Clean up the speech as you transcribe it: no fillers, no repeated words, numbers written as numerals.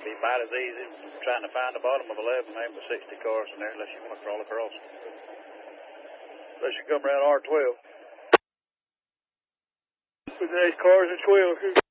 be about as easy trying to find the bottom of 11 maybe with 60 cars in there unless you want to crawl across. Unless you come around R12. With these cars at 12.